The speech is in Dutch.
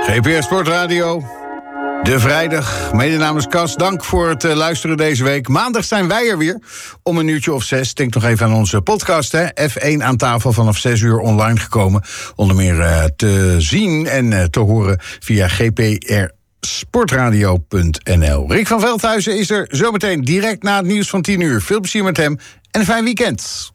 GPR Sportradio, de vrijdag. Mede namens Cas, dank voor het luisteren deze week. Maandag zijn wij er weer om 6:00. Denk nog even aan onze podcast, hè. F1 aan tafel vanaf 6:00 online gekomen. Onder meer te zien en te horen via gprsportradio.nl. Rick van Veldhuizen is er zometeen direct na het nieuws van 10:00. Veel plezier met hem en een fijn weekend.